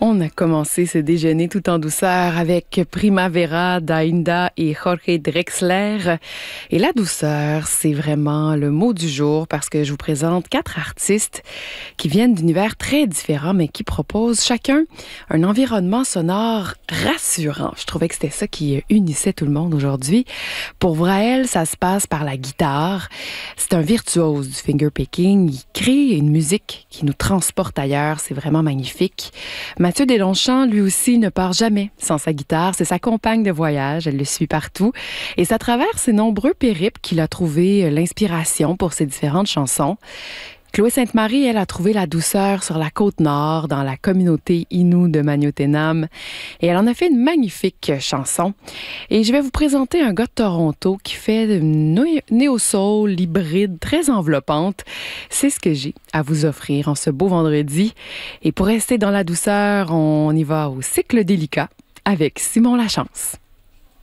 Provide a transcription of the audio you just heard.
On a commencé ce déjeuner tout en douceur avec Primavera d'Ainda et Jorge Drexler. Et la douceur, c'est vraiment le mot du jour parce que je vous présente 4 artistes qui viennent d'univers très différents mais qui proposent chacun un environnement sonore rassurant. Je trouvais que c'était ça qui unissait tout le monde aujourd'hui. Pour Vraël, ça se passe par la guitare. C'est un virtuose du fingerpicking. Il crée une musique qui nous transporte ailleurs. C'est vraiment magnifique. Mathieu Deslongchamps, lui aussi, ne part jamais sans sa guitare. C'est sa compagne de voyage. Elle le suit partout. Et c'est à travers ses nombreux périples qu'il a trouvé l'inspiration pour ses différentes chansons. Chloé Sainte-Marie, elle a trouvé la douceur sur la côte nord, dans la communauté Innu de Magnotenam. Et elle en a fait une magnifique chanson. Et je vais vous présenter un gars de Toronto qui fait une néo-soul hybride très enveloppante. C'est ce que j'ai à vous offrir en ce beau vendredi. Et pour rester dans la douceur, on y va au cycle délicat avec Simon Lachance.